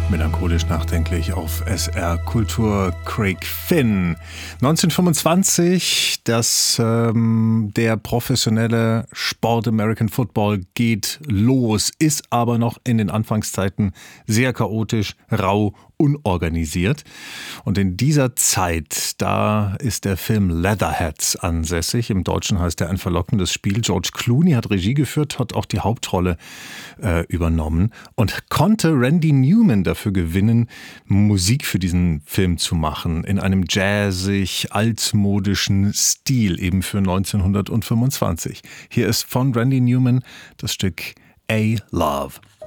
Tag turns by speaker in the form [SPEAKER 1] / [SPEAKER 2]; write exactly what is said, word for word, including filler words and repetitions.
[SPEAKER 1] Melancholisch nachdenklich auf S R Kultur. Craig Finn. neunzehnhundertfünfundzwanzig, das, ähm, der professionelle Sport American Football geht los, ist aber noch in den Anfangszeiten sehr chaotisch, rau, unorganisiert. Und in dieser Zeit, da ist der Film Leatherheads ansässig. Im Deutschen heißt er Ein verlockendes Spiel. George Clooney hat Regie geführt, hat auch die Hauptrolle äh, übernommen und konnte Randy Newman dafür gewinnen, Musik für diesen Film zu machen. In einem jazzig, altmodischen Stil, eben für neunzehnhundertfünfundzwanzig. Hier ist von Randy Newman das Stück A Love.